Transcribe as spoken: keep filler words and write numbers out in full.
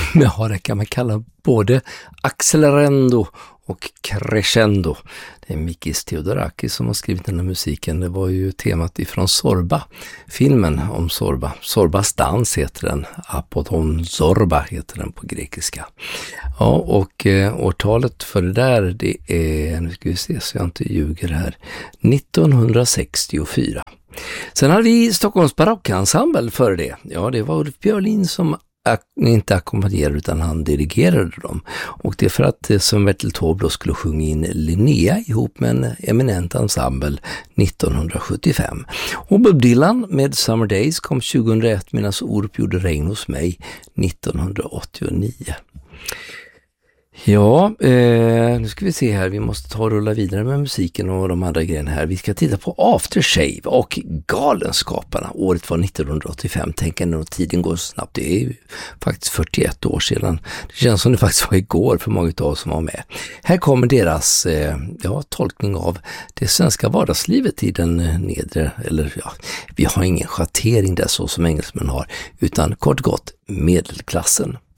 Ja, det kan man kalla både accelerando och crescendo. Det är Mikis Theodorakis som har skrivit den här musiken. Det var ju temat ifrån Zorba, filmen om Zorba. Zorbas dans heter den. Apodon Zorba heter den på grekiska. Ja, och eh, årtalet för det där, det är, nu ska vi se så jag inte ljuger här, nittonhundrasextiofyra. Sen hade vi Stockholms barockensemble för det. Ja, det var Ulf Björlin som inte ackompanjerade utan han dirigerade dem. Och det är för att som Bertil Taube då skulle sjunga in Linnea ihop med en eminent ensemble nittonhundrasjuttiofem. Och Bob Dylan med Summer Days kom tjugohundraett medan Orup gjorde Regn hos mig nittonhundraåttionio. Ja, eh, nu ska vi se här. Vi måste ta och rulla vidare med musiken och de andra grejerna här. Vi ska titta på Aftershave och Galenskaparna. Året var nittonhundraåttiofem. Tänk ändå, tiden går snabbt. Det är ju faktiskt fyrtioett år sedan. Det känns som det faktiskt var igår för många av oss som var med. Här kommer deras eh, ja, tolkning av det svenska vardagslivet i den nedre, eller ja, vi har ingen schattering där så som engelsmän har, utan kort och gott medelklassen.